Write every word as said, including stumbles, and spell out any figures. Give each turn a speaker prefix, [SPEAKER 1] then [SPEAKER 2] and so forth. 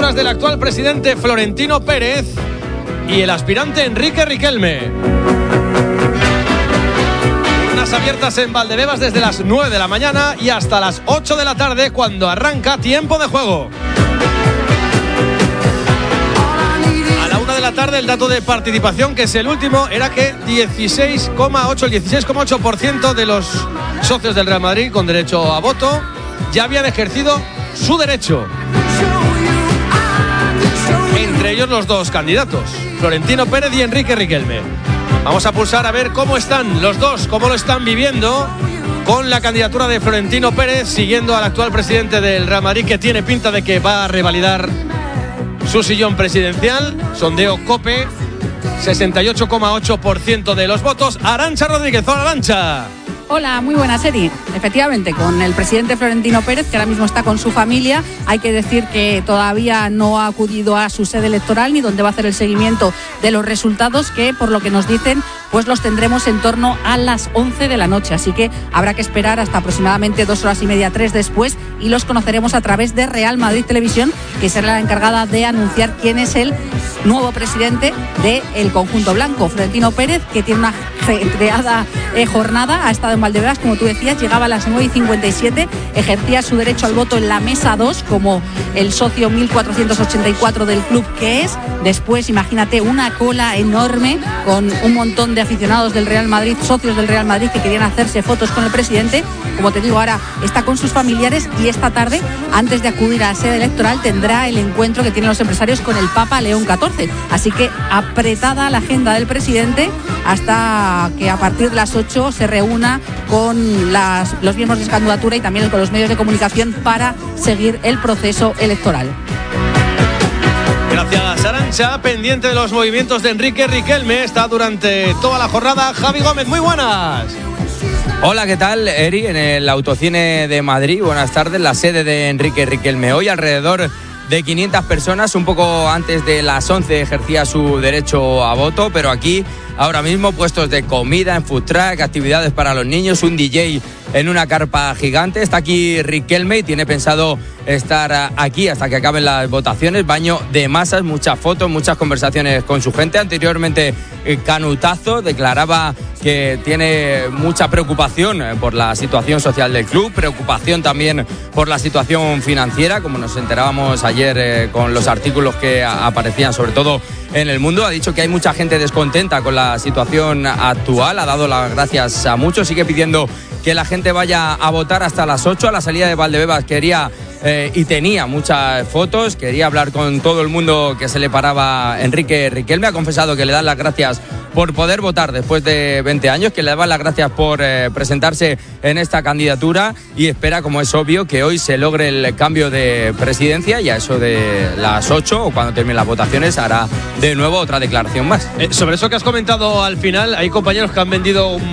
[SPEAKER 1] abiertas del actual presidente Florentino Pérez y el aspirante Enrique Riquelme. Unas abiertas en Valdebebas desde las nueve de la mañana y hasta las ocho de la tarde, cuando arranca tiempo de juego. A la una de la tarde, el dato de participación, que es el último, era que dieciséis coma ocho, el dieciséis coma ocho por ciento de los socios del Real Madrid con derecho a voto ya habían ejercido su derecho. Entre ellos los dos candidatos, Florentino Pérez y Enrique Riquelme. Vamos a pulsar a ver cómo están los dos, cómo lo están viviendo, con la candidatura de Florentino Pérez siguiendo al actual presidente del Real Madrid, que tiene pinta de que va a revalidar su sillón presidencial. Sondeo COPE, sesenta y ocho coma ocho por ciento de los votos. Arantxa Rodríguez. Hola, Arantxa.
[SPEAKER 2] Hola, muy buena serie. Efectivamente, con el presidente Florentino Pérez, que ahora mismo está con su familia. Hay que decir que todavía no ha acudido a su sede electoral ni donde va a hacer el seguimiento de los resultados, que por lo que nos dicen, pues los tendremos en torno a las once de la noche. Así que habrá que esperar hasta aproximadamente dos horas y media, tres después, y los conoceremos a través de Real Madrid Televisión, que será la encargada de anunciar quién es el nuevo presidente del conjunto blanco. Florentino Pérez, que tiene una creada eh, jornada, ha estado en Valdebebas, como tú decías, llegaba a las nueve y cincuenta y siete, ejercía su derecho al voto en la mesa dos, como el socio mil cuatrocientos ochenta y cuatro del club que es. Después, imagínate, una cola enorme con un montón de aficionados del Real Madrid, socios del Real Madrid, que querían hacerse fotos con el presidente. Como te digo, ahora está con sus familiares, y esta tarde, antes de acudir a la sede electoral, tendrá el encuentro que tienen los empresarios con el Papa León catorce. Así que apretada la agenda del presidente hasta que a partir de las ocho se reúna con las, los miembros de su candidatura y también con los medios de comunicación para seguir el proceso electoral.
[SPEAKER 1] Gracias, Arantxa. Pendiente de los movimientos de Enrique Riquelme, está durante toda la jornada Javi Gómez. Muy buenas.
[SPEAKER 3] Hola, ¿qué tal, Eri? En el Autocine de Madrid, buenas tardes, la sede de Enrique Riquelme. Hoy alrededor de quinientas personas, un poco antes de las once ejercía su derecho a voto, pero aquí ahora mismo puestos de comida en food truck, actividades para los niños, un D J en una carpa gigante. Está aquí Riquelme y tiene pensado estar aquí hasta que acaben las votaciones. Baño de masas, muchas fotos, muchas conversaciones con su gente. Anteriormente, Canutazo declaraba que tiene mucha preocupación por la situación social del club, preocupación también por la situación financiera, como nos enterábamos ayer eh, con los artículos que aparecían sobre todo en El Mundo. Ha dicho que hay mucha gente descontenta con la situación actual, ha dado las gracias a muchos, sigue pidiendo que la gente vaya a votar hasta las ocho. A la salida de Valdebebas quería eh, y tenía muchas fotos, quería hablar con todo el mundo que se le paraba. Enrique Riquelme ha confesado que le dan las gracias por poder votar después de veinte años, que le daban las gracias por eh, presentarse en esta candidatura, y espera, como es obvio, que hoy se logre el cambio de presidencia, y a eso de las ocho o cuando terminen las votaciones hará de nuevo otra declaración más.
[SPEAKER 1] Eh, sobre eso que has comentado al final, hay compañeros que han vendido un